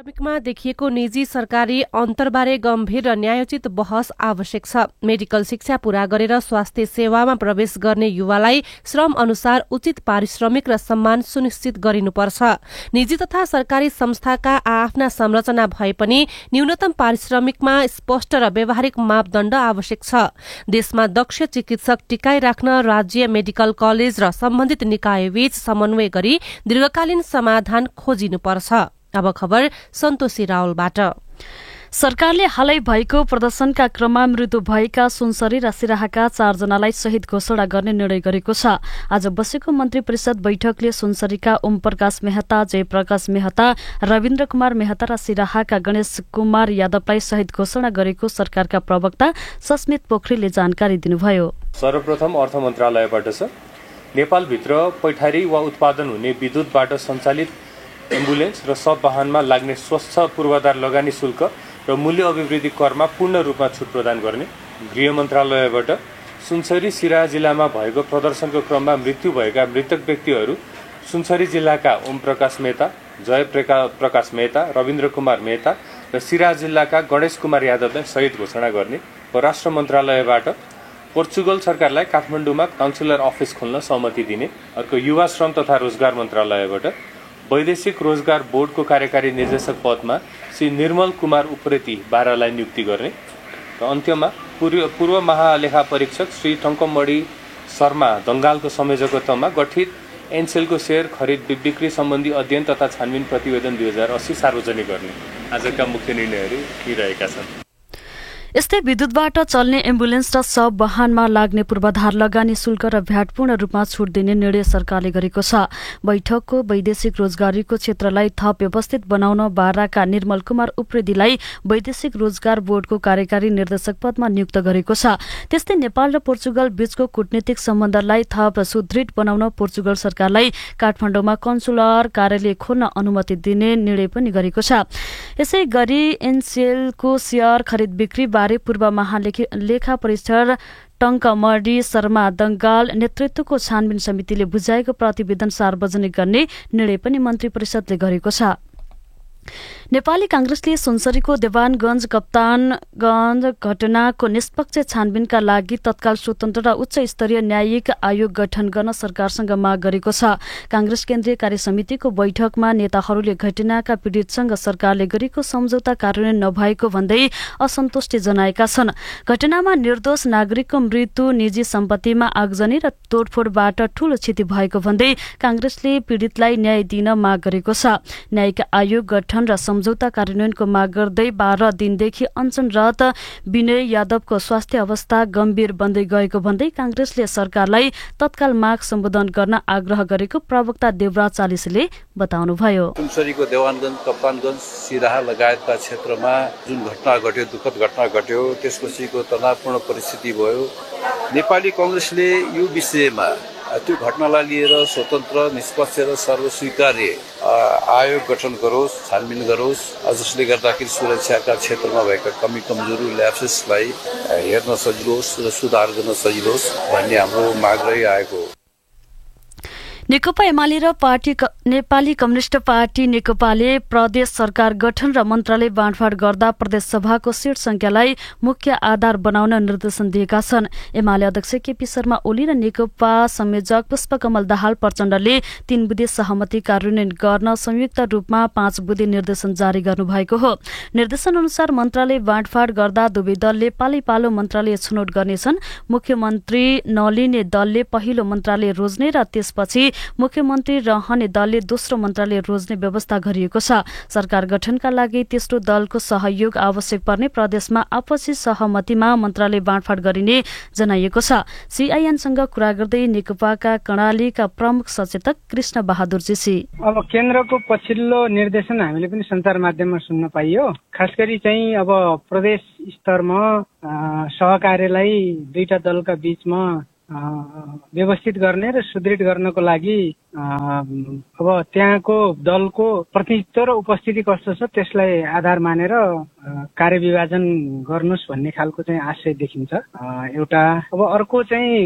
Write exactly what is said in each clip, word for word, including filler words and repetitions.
पारिश्रमिकमा देखिएको निजी सरकारी अन्तरबारे गम्भीर र न्यायोचित बहस आवश्यक छ। मेडिकल शिक्षा पूरा गरेर स्वास्थ्य सेवामा प्रवेश गर्ने युवालाई श्रम अनुसार उचित पारिश्रमिक र सम्मान सुनिश्चित गरिनुपर्छ। निजी तथा सरकारी संस्थाका आफ्ना संरचना भए पनि न्यूनतम पारिश्रमिकमा स्पष्ट र व्यावहारिक मापदण्ड आवश्यक छ। देशमा दक्ष चिकित्सक टिकाइराख्न राज्य मेडिकल कलेज र सम्बन्धित निकायबीच समन्वय गरी दीर्घकालीन समाधान खोजिनुपर्छ। अब खबर सन्तोषी रावलबाट। सरकारले हालै भएको प्रदर्शनका क्रममा मृत्यु भएका सुनसरी र सिराहाका चारजनालाई शहीद घोषणा गर्ने निर्णय गरेको छ। आज बसेको मन्त्री परिषद बैठकले सुनसरीका ओम प्रकाश मेहता, जयप्रकाश मेहता, रविन्द्र कुमार मेहता र सिराहाका गणेश कुमार यादवलाई शहीद घोषणा गरेको सरकारका प्रवक्ता सस्मित पोखरेलले जानकारी दिनुभयो। सर्वप्रथम अर्थ मन्त्रालयबाट छ। नेपालभित्र पैठारी वा उत्पादन हुने विद्युतबाट सञ्चालित एम्बुलेन्स र सब वाहनमा लाग्ने स्वच्छ पूर्वाधार लगानी शुल्क र मूल्य अभिवृद्धि करमा पूर्ण रूपमा छुट प्रदान गर्ने। गृह मन्त्रालयबाट सुनसरी सिराहा जिल्लामा भएको प्रदर्शनको क्रममा मृत्यु भएका मृतक व्यक्तिहरू सुनसरी जिल्लाका ओम प्रकाश मेहता, जय प्रकाश मेहता, रविन्द्र कुमार मेहता र सिराहा जिल्लाका गणेश कुमार यादवलाई शहीद घोषणा गर्ने। परराष्ट्र मन्त्रालयबाट पोर्चुगल सरकारलाई काठमाडौँमा काउन्सिलर अफिस खोल्न सहमति दिने। अर्को युवा श्रम तथा रोजगार मन्त्रालयबाट वैदेशिक रोजगार बोर्डको कार्यकारी निर्देशक पदमा श्री निर्मल कुमार उप्रेती बाह्रलाई नियुक्ति गर्ने। र अन्त्यमा पूर्व पूर्व महालेखा परीक्षक श्री टङ्कमणी शर्मा दङ्गालको संयोजकत्वमा गठित एनसेलको शेयर खरिद बिक्री सम्बन्धी अध्ययन तथा छानबिन प्रतिवेदन दुई हजार अस्सी सार्वजनिक गर्ने। आजका मुख्य निर्णयहरू यी रहेका छन्। यस्तै विद्युतबाट चल्ने एम्बुलेन्स र सब वाहनमा लाग्ने पूर्वाधार लगानी शुल्क र भ्याट पूर्ण रूपमा छुट दिने निर्णय सरकारले गरेको छ। बैठकको वैदेशिक रोजगारीको क्षेत्रलाई थप व्यवस्थित बनाउन बाराका निर्मल कुमार उप्रेतीलाई वैदेशिक रोजगार बोर्डको कार्यकारी निर्देशक पदमा नियुक्त गरेको छ। त्यस्तै नेपाल र पोर्चुगल बीचको कूटनीतिक सम्बन्धलाई थप सुदृढ बनाउन पोर्चुगल सरकारलाई काठमाडौँमा कन्सुलर कार्यालय खोल्न अनुमति दिने निर्णय पनि गरेको छ। यसै गरी एनसिएलको शेयर खरिद बिक्री बारे पूर्व महालेखा परीक्षक टङ्कमणी शर्मा दङ्गाल नेतृत्वको छानबिन समितिले बुझाएको प्रतिवेदन सार्वजनिक गर्ने निर्णय पनि मन्त्री परिषदले गरेको छ। नेपाली कांग्रेसले सुनसरीको देवानगञ्ज कप्तानगञ्ज घटनाको निष्पक्ष छानबिनका लागि तत्काल स्वतन्त्र र उच्च स्तरीय न्यायिक आयोग गठन गर्न सरकारसँग माग गरेको छ। कांग्रेस केन्द्रीय कार्य समितिको बैठकमा नेताहरूले घटनाका पीड़ितसँग सरकारले गरेको सम्झौता कार्यान्वयन नभएको भन्दै असन्तुष्टि जनाएका छन्। घटनामा निर्दोष नागरिकको मृत्यु, निजी सम्पत्तिमा आगजनी र तोडफोडबाट ठूलो क्षति भएको भन्दै कांग्रेसले पीड़ितलाई न्याय दिन माग गरेको छ। न्यायिक आयोग गठन र सम्झौता कार्यान्वयनको माग गर्दै बाह्र दिनदेखि अनशनरत विनय यादवको स्वास्थ्य अवस्था गम्भीर बन्दै गएको भन्दै कांग्रेसले सरकारलाई तत्काल माग सम्बोधन गर्न आग्रह गरेको प्रवक्ता देवराज चालिसले बताउनुभयो। सुनसरीको देवानगञ्ज, कप्तानगञ्ज, सिराहा लगायतका क्षेत्रमा जुन घटना घट्यो, दुःखद घटना घट्यो, त्यसपछिको तनावपूर्ण परिस्थिति भयो। नेपाली कांग्रेसले यो विषयमा त्यो घटनालाई लिएर स्वतन्त्र, निष्पक्ष र सर्वस्वीकार्य आयोग गठन गरोस्, छानबिन गरोस्, जसले गर्दाखेरि सुरक्षाका क्षेत्रमा भएका कमी कमजोरी ल्याप्सेसलाई हेर्न सजिलोस् र सुधार गर्न सजिलोस् भन्ने हाम्रो माग रहिआएको हो। नेकपा एमाले र पार्टी नेपाली कम्युनिष्ट पार्टी नेकपाले प्रदेश सरकार गठन र मन्त्रालय बाँडफाँड गर्दा प्रदेश सभाको सीट संख्यालाई मुख्य आधार बनाउन निर्देशन दिएका छन्। एमाले अध्यक्ष केपी शर्मा ओली र नेकपा संयोजक पुष्पकमल दाहाल प्रचण्डले तीन बुँदे सहमति कार्यान्वयन गर्न संयुक्त रूपमा पाँच बुँदे निर्देशन जारी गर्नुभएको हो। निर्देशन अनुसार मन्त्रालय बाँडफाँड गर्दा दुवै दलले पालै पालो मन्त्रालय छनौट गर्नेछन्। मुख्यमन्त्री नलिने दलले पहिलो मन्त्रालय रोज्ने र त्यसपछि मुख्यमन्त्री रहने दलले दोस्रो मन्त्रालय रोज्ने व्यवस्था गरिएको छ। सरकार गठनका लागि तेस्रो दलको सहयोग आवश्यक पर्ने प्रदेशमा आपसी सहमतिमा मन्त्रालय बाँडफाँड गरिने जनाइएको छ। सीआईएनसँग कुरा गर्दै नेकपाका कर्णालीका प्रमुख सचेतक कृष्ण बहादुर जेसी, अब केन्द्रको पछिल्लो निर्देशन हामीले पनि सञ्चार माध्यममा सुन्न पाइयो। खास गरी चाहिँ अब प्रदेश स्तरमा सहकार्यलाई दुईटा दलका बीचमा व्यवस्थित गर्ने र सुदृढ गर्नको लागि अब त्यहाँको दलको प्रतिनिधित्व र उपस्थिति कस्तो छ त्यसलाई आधार मानेर कार्यविभाजन गर्नुस् भन्ने खालको चाहिँ आशय देखिन्छ एउटा। अब अर्को चाहिँ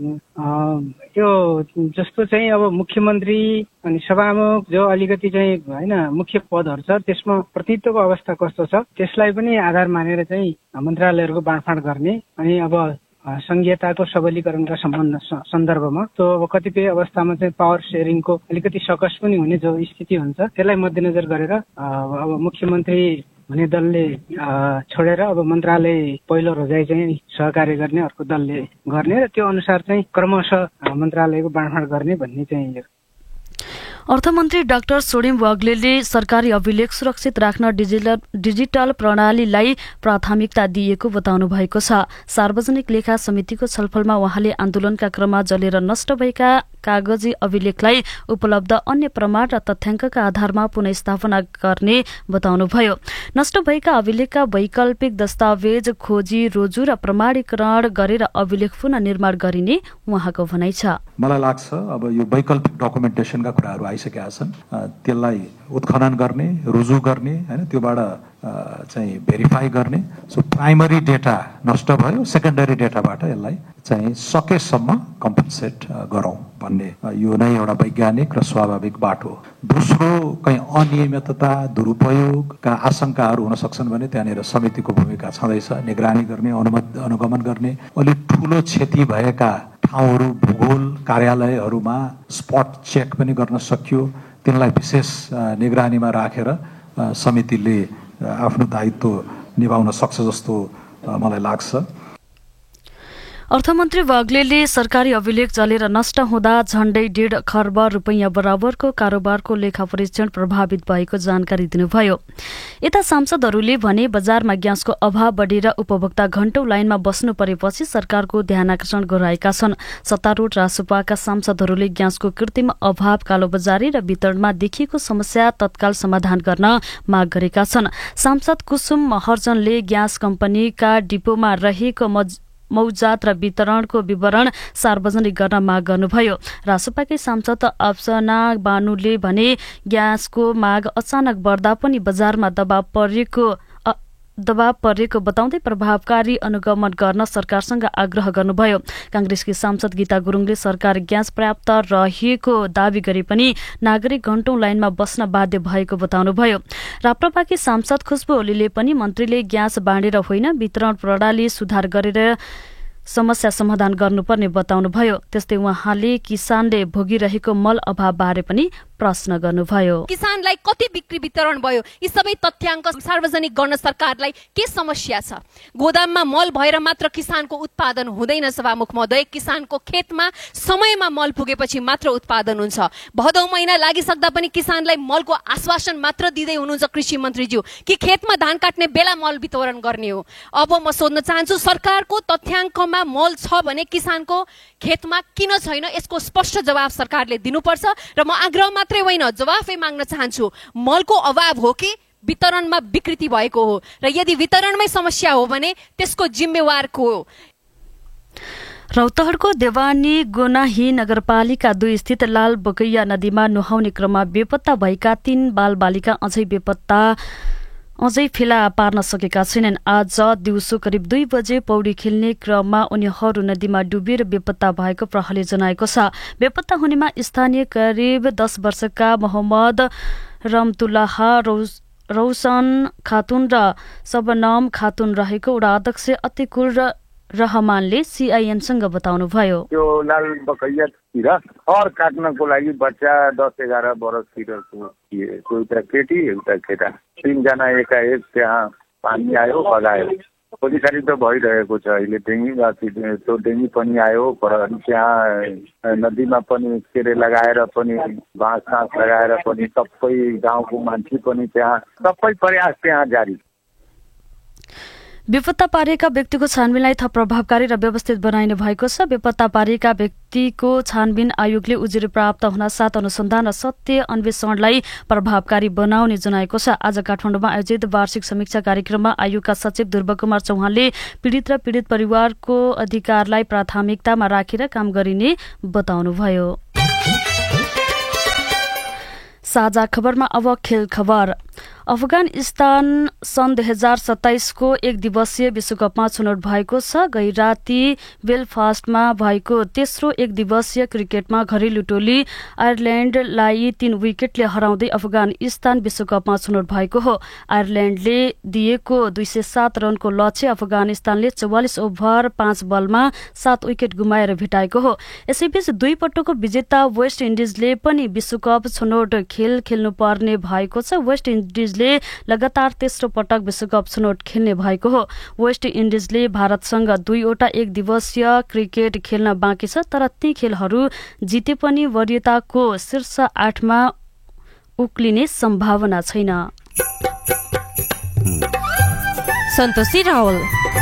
यो जस्तो चाहिँ अब मुख्यमन्त्री अनि सभामुख जो अलिकति चाहिँ होइन मुख्य पदहरू छ त्यसमा प्रतिनिधित्वको अवस्था कस्तो छ त्यसलाई पनि आधार मानेर चाहिँ मन्त्रालयहरूको बाँडफाँड गर्ने अनि अब संघीयताको सबलीकरणका सम्बन्ध सन्दर्भमा त्यो अब कतिपय अवस्थामा चाहिँ पावर सेयरिङको अलिकति सकस पनि हुने जो स्थिति हुन्छ त्यसलाई मध्यनजर गरेर अब मुख्यमन्त्री हुने दलले छोडेर अब मन्त्रालय पहिलो रोजाइ चाहिँ सहकार्य गर्ने अर्को दलले गर्ने र त्यो अनुसार चाहिँ क्रमशः मन्त्रालयको बाँडफाँड गर्ने भन्ने चाहिँ। अर्थमन्त्री डाक्टर सोडिम वाग्लेले सरकारी अभिलेख सुरक्षित राख्न डिजिटल डिजिटल प्रणालीलाई प्राथमिकता दिएको बताउनु भएको छ। सार्वजनिक लेखा समितिको छलफलमा उहाँले आन्दोलनका क्रममा जलेर नष्ट भएका कागजी अभिलेखलाई उपलब्ध अन्य प्रमाण र तथ्याङ्कका आधारमा पुनःस्थापना गर्ने बताउनुभयो। नष्ट भएका अभिलेखका वैकल्पिक दस्तावेज खोजी रोजु र प्रमाणीकरण गरेर अभिलेख पुनः निर्माण गरिने उहाँको भनाइ छ। मलाई लाग्छ अब यो वैकल्पिक डकुमेन्टेसनका कुराहरू आइसकेका छन्, त्यसलाई उत्खनन गर्ने रुजु गर्ने होइन त्योबाट चाहिँ भेरिफाई गर्ने। सो प्राइमरी डेटा नष्ट भयो, सेकेन्डरी डेटाबाट यसलाई चाहिँ सकेसम्म कम्पन्सेट गरौँ भन्ने यो नै एउटा वैज्ञानिक र स्वाभाविक बाटो। दोस्रो कहीँ अनियमितता दुरुपयोगका आशंकाहरू हुन सक्छन् भने त्यहाँनिर समितिको भूमिका छँदैछ, निगरानी गर्ने अनुगमन गर्ने। अलिक ठुलो क्षति भएका ठाउँहरू भूगोल कार्यालयहरूमा स्पट चेक पनि गर्न सकियो, तिनलाई विशेष निगरानीमा राखेर समितिले आफ्नो दायित्व निभाउन सक्छ जस्तो मलाई लाग्छ। अर्थमन्त्री वाग्लेले सरकारी अभिलेख जलेर नष्ट हुँदा झण्डै डेढ खर्ब रुपैयाँ बराबरको कारोबारको लेखा परीक्षण प्रभावित भएको जानकारी दिनुभयो। यता सांसदहरूले भने बजारमा ग्यासको अभाव बढेर उपभोक्ता घण्टौं लाइनमा बस्नु परेपछि सरकारको ध्यानाकर्षण गराएका छन्। सत्तारूढ रासपाका सांसदहरूले ग्यासको कृत्रिम अभाव, कालोबजारी र वितरणमा देखिएको समस्या तत्काल समाधान गर्न माग गरेका छन्। सांसद कुसुम महर्जनले ग्यास कम्पनीका डिपोमा रहेको मौजात र वितरणको विवरण सार्वजनिक गर्न माग गर्नुभयो। रासपाकै सांसद अफसना बानुले भने ग्यासको माग अचानक बढ्दा पनि बजारमा दबाव परेको दबाव परेको बताउँदै प्रभावकारी अनुगमन गर्न सरकारसँग आग्रह गर्नुभयो। कांग्रेसकी सांसद गीता गुरुङले सरकार ग्यास पर्याप्त रहेको दावी गरे पनि नागरिक घण्टौं लाइनमा बस्न बाध्य भएको बताउनुभयो। राप्रपाकी सांसद खुशबु ओलीले पनि मन्त्रीले ग्यास बाँडेर होइन वितरण प्रणाली सुधार गरेर समस्या समाधान गर्नुपर्ने बताउनुभयो। त्यस्तै उहाँले किसानले भोगिरहेको मल अभाव बारे पनि प्रश्न गर्नुभयो। किसानलाई कति बिक्री वितरण भयो यी सबै तथ्याङ्क सार्वजनिक गर्न सरकारलाई के समस्या छ? गोदाममा मल भएर मात्र किसानको उत्पादन हुँदैन सभामुख महोदय, किसानको खेतमा समयमा मल पुगेपछि मात्र उत्पादन हुन्छ। भदौ महिना लागिसक्दा पनि किसानलाई मलको आश्वासन मात्र दिँदै हुनुहुन्छ कृषि मन्त्रीज्यू कि खेतमा धान काट्ने बेला मल वितरण गर्ने हो। अब म सोध्न चाहन्छु सरकारको तथ्याङ्कमा मल छ भने किसानको खेतमा किन छैन यसको स्पष्ट जवाब सरकारले दिनुपर्छ र म आग्रह मात्रै होइन जवाफै माग्न चाहन्छु। मलको अभाव हो कि वितरणमा विकृति भएको हो र यदि वितरणमै समस्या हो भने त्यसको जिम्मेवार को हो? रौतहटको देवानी गोनाही नगरपालिका दुई स्थित लाल बगैया नदीमा नुहाउने क्रममा बेपत्ता भएका तीन बालबालिका अझै बेपत्ता अझै फेला पार्न सकेका छैनन्। आज दिउँसो करिब दुई बजे पौडी खेल्ने क्रममा उनीहरू नदीमा डुबेर बेपत्ता भएको प्रहरीले जनाएको छ। बेपत्ता हुनेमा स्थानीय करिब दस वर्षका मोहम्मद रमतुल्लाह रौशन खातुन र सबनम खातुन रहेको वडा अध्यक्ष अतिकुल र रहमानले सीआईएनसँग बताउनुभयो। त्यो लाल बकैयातिर खर काट्नको लागि बच्चा दस एघार वर्षतिरको थिए। एउटा केटी एउटा केटा, तीनजना एकाएक त्यहाँ पानी आयो बगायो। खोजीखारी त भइरहेको छ अहिले। डेङ्गी त्यो डेङ्गी पनि आयो पर त्यहाँ नदीमा पनि केरे लगाएर पनि बाँस साँस लगाएर पनि सबै गाउँको मान्छे पनि त्यहाँ सबै प्रयास त्यहाँ जारी। बेपत्ता पारिएका व्यक्तिको छानबिनलाई थप प्रभावकारी र व्यवस्थित बनाइने भएको छ। बेपत्ता पारिएका व्यक्तिको छानबिन आयोगले उजुरी प्राप्त हुन साथ अनुसन्धान र सत्य अन्वेषणलाई प्रभावकारी बनाउने जनाएको छ। आज काठमाडौँमा आयोजित वार्षिक समीक्षा कार्यक्रममा आयोगका सचिव ध्रुवकुमार चौहानले पीडित र पीडित परिवारको अधिकारलाई प्राथमिकतामा राखेर काम गरिने बताउनुभयो। साझा खबरमा अब खेल खबर। अफगानिस्तान सन् दुई हजार सत्ताइसको एक दिवसीय विश्वकपमा छनौट भएको छ। गै राति बेलफास्टमा भएको तेस्रो एक दिवसीय क्रिकेटमा घरेलु टोली आयरल्याण्डलाई तीन विकेटले हराउँदै अफगानिस्तान विश्वकपमा छनौट भएको हो। आयरल्याण्डले दिएको दुई सय सात रनको लक्ष्य अफगानिस्तानले चौवालिस ओभर पाँच बलमा सात विकेट गुमाएर भेटाएको हो। यसैबीच दुई पटकको विजेता वेस्ट इन्डिजले पनि विश्वकप छनौट खेल खेल्नुपर्ने भएको छ। वेस्ट इन्डिजले लगातार तेस्रो पटक विश्वकप छनौट खेल्ने भएको हो। वेस्ट इन्डिजले भारतसँग दुईवटा एक दिवसीय क्रिकेट खेल्न बाँकी छ, तर ती खेलहरू जिते पनि वरियताको शीर्ष आठमा उक्लिने सम्भावना छैन। सन्तोषी रावल।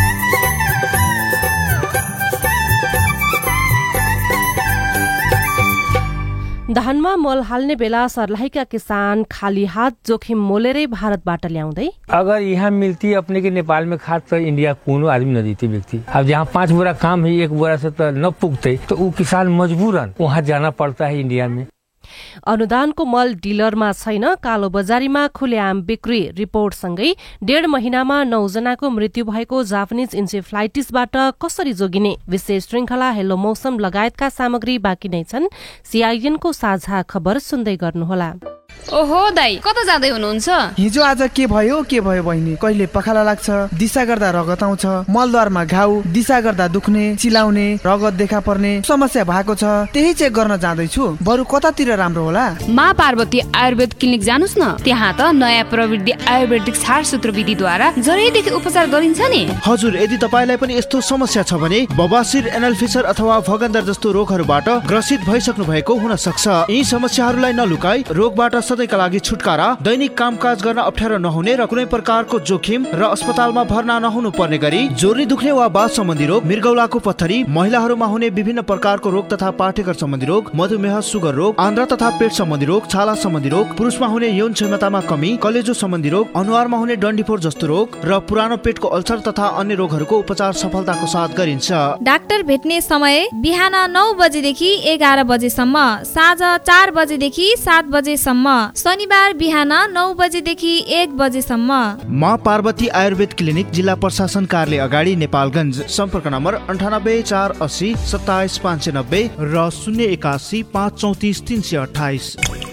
धानमा मल हाल्ने बेला सर्लाहीका किसान खाली हाथ जोखिम मोलेरै भारतबाट ल्याउँदै। अगर यहाँ मिलती अपने के नेपाल में खाद तो इंडिया कोनो आदमी न देते व्यक्ति। अब जहाँ पाँच बोरा काम है एक बोरा से तो न पुगते, तो वो किसान मजबूरन वहाँ जाना पड़ता है इंडिया में। अनुदानको मल डिलरमा छैन, कालो बजारीमा खुलेआम बिक्री। रिपोर्टसँगै डेढ महिनामा नौजनाको मृत्यु भएको जापानिज इन्सेफ्लाइटिसबाट कसरी जोगिने विशेष श्रृंखला हेलो मौसम लगायतका सामग्री बाँकी नै छन्। सीआईएनको साझा खबर सुन्दै गर्नुहोला। ओहो दाइ, कता जाँदै हुनुहुन्छ? हिजो आज के भयो के भयो बहिनी, कहिले पखाला लाग्छ, दिशा गर्दा रगत आउँछ, मलद्वारमा घाउ, दिशा गर्दा दुख्ने, चिलाउने, रगत देखा पर्ने समस्या भएको छ। त्यही चेक गर्न जाँदैछु। बरु कतातिर राम्रो होला? माँ पार्वती आयुर्वेद क्लिनिक जानुस् न। त्यहाँ त नयाँ प्रविधि आयुर्वेदिक छारसूत्र विधिद्वारा जरैदेखि उपचार गरिन्छ नि। हजुर, यदि तपाईलाई पनि यस्तो समस्या छ भने बबासिर, एनल फिसर अथवा भगन्दर जस्तो रोगहरूबाट ग्रसित भइसक्नु भएको हुन सक्छ। यी समस्याहरूलाई नलुकाई रोगबाट सधैँका लागि छुटकारा, दैनिक कामकाज गर्न अप्ठ्यारो नहुने र कुनै प्रकारको जोखिम र अस्पतालमा भर्ना नहुनु पर्ने गरी जोर्नी दुख्ने वा बाथ सम्बन्धी रोग, मृगौलाको पत्थरी, महिलाहरूमा हुने विभिन्न प्रकारको रोग तथा पाठेघर सम्बन्धी रोग, मधुमेह, सुगर रोग, आन्द्रा तथा पेट सम्बन्धी रोग, छाला सम्बन्धी रोग, पुरुषमा हुने यौन क्षमतामा कमी, कलेजो सम्बन्धी रोग, अनुहारमा हुने डन्डीफोर जस्तो रोग र पुरानो पेटको अल्सर तथा अन्य रोगहरूको उपचार सफलताको साथ गरिन्छ। डाक्टर भेट्ने समय बिहान नौ बजेदेखि एघार बजेसम्म, साँझ चार बजेदेखि सात बजेसम्म, शनिबार बिहान नौ बजेदेखि एक बजेसम्म। माँ पार्वती आयुर्वेद क्लिनिक, जिल्ला प्रशासन कार्यालय अगाडि, नेपालगञ्ज। सम्पर्क नम्बर अन्ठानब्बे चार अस्सी सत्ताइस पाँच सय नब्बे र शून्य एकासी पाँच चौतिस तिन सय अठाइस।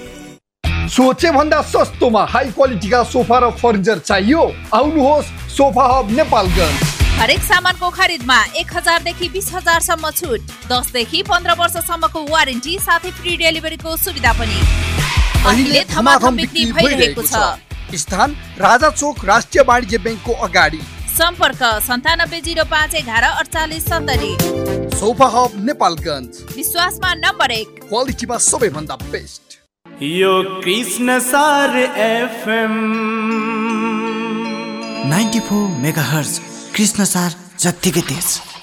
सोचे भन्दा सस्तोमा हाई क्वालिटीका सोफा र फर्निचर चाहियो? आउनुहोस् सोफा हब नेपालगञ्ज। हरेक सामानको खरिदमा एक हजार देखि बीस हजार सम्म छुट, दस देखि पन्ध्र वर्षसम्मको वारेन्टी साथै फ्री डेलिभरीको सुविधा पनि। अहिले धमाधम बिक्री भइरहेको छ। स्थान राजा चोक राष्ट्रिय वाणिज्य ब्याङ्कको अगाडि। सम्पर्क सन्तानब्बे जिरो पाँच एघार अडचालिस सत्तरी। सोफा हब नेपालगञ्ज, विश्वासमा नम्बर एक, क्वालिटीमा सबैभन्दा बेस्ट। यो कृष्ण सार FM ninety four megahertz, Krishna सार जत्तिकै तेज।